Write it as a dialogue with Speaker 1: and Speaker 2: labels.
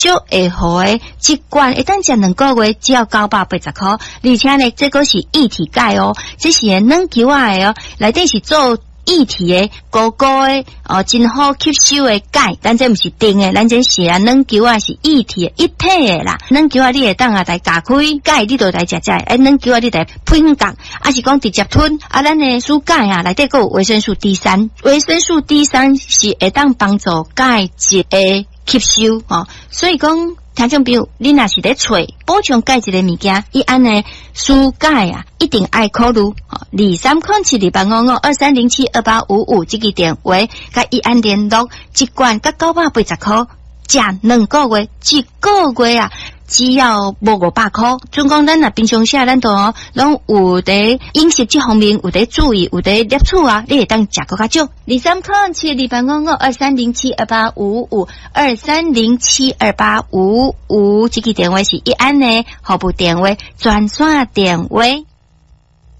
Speaker 1: 就会好诶，一罐一旦食2个月只要980块，而且呢，这个是液体钙哦，这是软球仔的哦，内底是做液体的高高的哦，真好吸收的钙，咱这不是定的，咱这是软球仔是液体的一体的啦，软球仔你会当来加开钙，你就来食，软球仔你来配合，还是讲直接吞啊？咱的输钙啊，内底还有维生素 D3， 维生素 D3是会当帮助钙质的吸收哦，所以讲。听众朋友，你若是咧找补充钙质的物件，伊安尼输钙啊，一定爱考虑2307285523072855这个电话，甲伊安联络，一罐甲980块，食2个月，一个月啊，只要无500块。总讲咱若平常时咱都拢有伫饮食这方面有伫注意，有伫摄取啊，你会当食更较少。2307285523072855这个电话是伊安的服务电话，专线电话。